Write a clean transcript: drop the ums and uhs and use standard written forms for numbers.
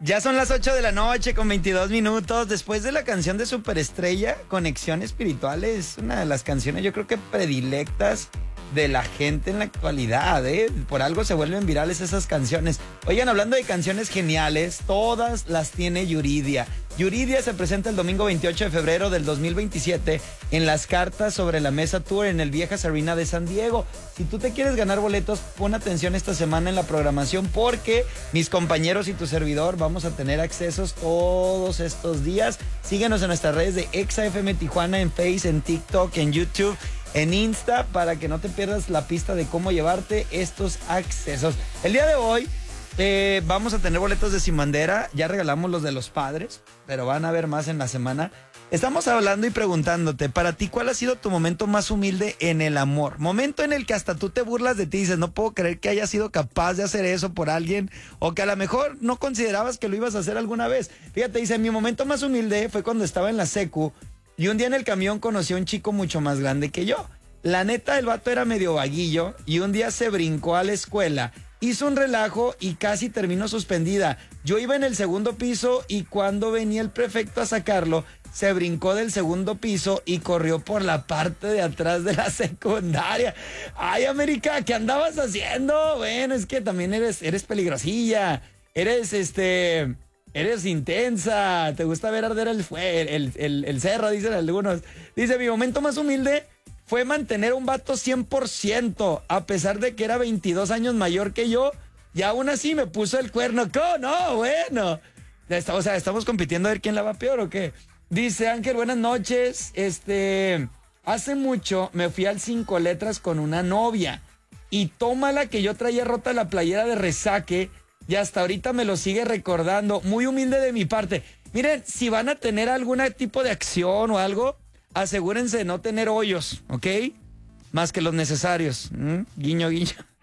Ya son las 8 de la noche con 22 minutos. Después de la canción de Superestrella, Conexión Espiritual es una de las canciones yo creo que predilectas de la gente en la actualidad, ¿eh? Por algo se vuelven virales esas canciones. Oigan, hablando de canciones geniales, todas las tiene Yuridia. Yuridia se presenta el domingo 28 de febrero del 2027 en las Cartas sobre la Mesa Tour en el Viejas Arena de San Diego. Si tú te quieres ganar boletos, pon atención esta semana en la programación porque mis compañeros y tu servidor vamos a tener accesos todos estos días. Síguenos en nuestras redes de Exa FM Tijuana, en Face, en TikTok, en YouTube, en Insta, para que no te pierdas la pista de cómo llevarte estos accesos. El día de hoy vamos a tener boletos de Sin Bandera. Ya regalamos los de los padres, pero van a haber más en la semana. Estamos hablando y preguntándote, para ti, ¿cuál ha sido tu momento más humilde en el amor? Momento en el que hasta tú te burlas de ti y dices, no puedo creer que hayas sido capaz de hacer eso por alguien, o que a lo mejor no considerabas que lo ibas a hacer alguna vez. Fíjate, dice, mi momento más humilde fue cuando estaba en la secu y un día en el camión conocí a un chico mucho más grande que yo. La neta, el vato era medio vaguillo y un día se brincó a la escuela. Hizo un relajo y casi terminó suspendida. Yo iba en el segundo piso y cuando venía el prefecto a sacarlo, se brincó del segundo piso y corrió por la parte de atrás de la secundaria. Ay, América, ¿qué andabas haciendo? Bueno, es que también eres peligrosilla. Eres intensa. Te gusta ver arder el cerro, dicen algunos. Dice, mi momento más humilde fue mantener a un vato 100%, a pesar de que era 22 años mayor que yo, y aún así me puso el cuerno. ¿Cómo? No, bueno. O sea, ¿estamos compitiendo a ver quién la va peor o qué? Dice Ángel, buenas noches. Hace mucho me fui al 5 letras con una novia, y tómala que yo traía rota la playera de Resaque, y hasta ahorita me lo sigue recordando. Muy humilde de mi parte. Miren, si van a tener algún tipo de acción o algo, asegúrense de no tener hoyos, ¿ok? Más que los necesarios. Guiño, guiño.